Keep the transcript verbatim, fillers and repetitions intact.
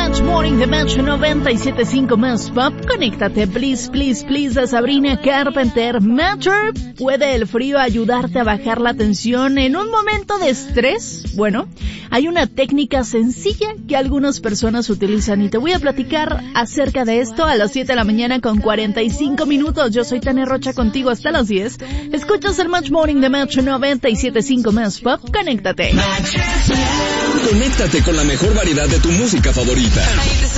Match Morning de Match noventa y siete punto cinco más Pop. Conéctate, please, please, please, a Sabrina Carpenter. Matter, ¿puede el frío ayudarte a bajar la tensión en un momento de estrés? Bueno, hay una técnica sencilla que algunas personas utilizan y te voy a platicar acerca de esto a las siete de la mañana con cuarenta y cinco minutos. Yo soy Tania Rocha contigo hasta las diez. Escuchas el Match Morning de Match noventa y siete punto cinco más Pop. Conéctate. Conéctate con la mejor variedad de tu música favorita.